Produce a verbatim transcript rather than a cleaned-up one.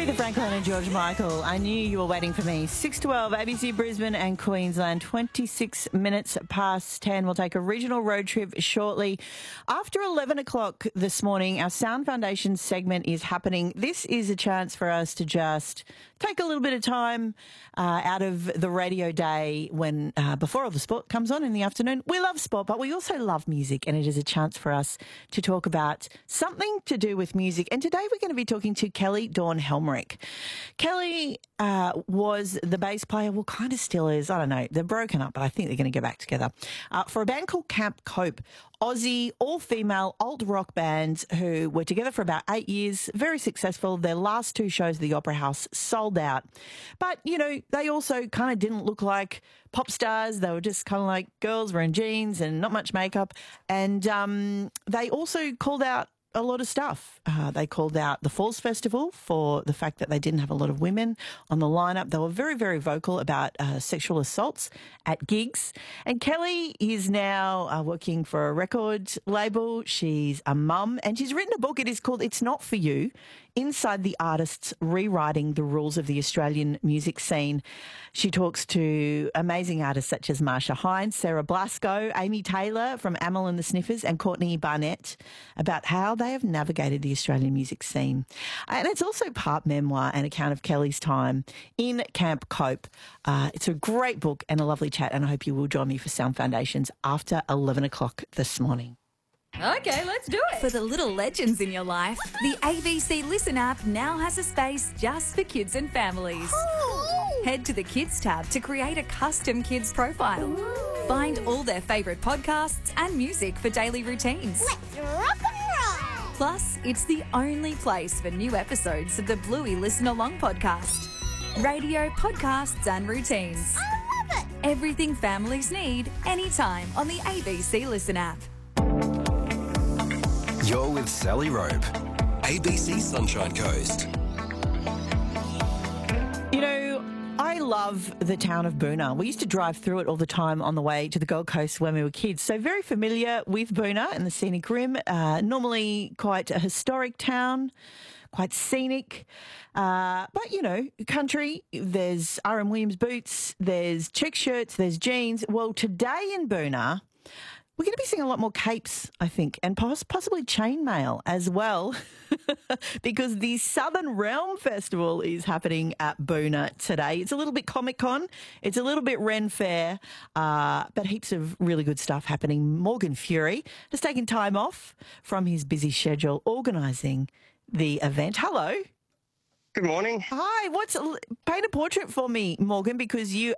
Aretha Franklin and George Michael. I knew you were waiting for me. six twelve, A B C Brisbane and Queensland, twenty-six minutes past ten. We'll take a regional road trip shortly. After eleven o'clock this morning, our Sound Foundation segment is happening. This is a chance for us to just take a little bit of time uh, out of the radio day when uh, before all the sport comes on in the afternoon. We love sport, but we also love music, and it is a chance for us to talk about something to do with music. And today we're going to be talking to Kelly Dawn Helmerich. Kelly uh, was the bass player, well, kind of still is. I don't know. They're broken up, but I think they're going to go back together. Uh, for a band called Camp Cope, Aussie, all-female, alt-rock bands who were together for about eight years, very successful. Their last two shows at the Opera House sold out. But, you know, they also kind of didn't look like pop stars. They were just kind of like girls wearing jeans and not much makeup. And um, they also called out a lot of stuff. Uh, they called out the Falls Festival for the fact that they didn't have a lot of women on the lineup. They were very, very vocal about uh, sexual assaults at gigs. And Kelly is now uh, working for a record label. She's a mum and she's written a book. It is called It's Not For You, Inside the Artists Rewriting the Rules of the Australian Music Scene. She talks to amazing artists such as Marsha Hines, Sarah Blasco, Amy Taylor from Amyl and the Sniffers, and Courtney Barnett about how they have navigated the Australian music scene. And it's also part memoir and account of Kelly's time in Camp Cope. Uh, it's a great book and a lovely chat, and I hope you will join me for Sound Foundations after eleven o'clock this morning. Okay, let's do it. For the little legends in your life, the A B C Listen app now has a space just for kids and families. Ooh. Head to the Kids tab to create a custom kids profile. Ooh. Find all their favourite podcasts and music for daily routines. Let's rock and roll. Plus, it's the only place for new episodes of the Bluey Listen Along podcast. Radio, podcasts and routines. I love it. Everything families need, anytime on the A B C Listen app. You're with Sally Rope, A B C Sunshine Coast. You know, I love the town of Boonah. We used to drive through it all the time on the way to the Gold Coast when we were kids. So very familiar with Boonah and the scenic rim. Uh, normally quite a historic town, quite scenic. Uh, but, you know, country, there's R M Williams boots, there's check shirts, there's jeans. Well, today in Boonah, we're going to be seeing a lot more capes, I think, and poss- possibly chainmail as well, because the Southern Realm Festival is happening at Boonah today. It's a little bit Comic-Con, it's a little bit Ren Fair, uh, but heaps of really good stuff happening. Morgan Fury has taken time off from his busy schedule organising the event. Hello. Good morning. Hi, what's paint a portrait for me, Morgan, because you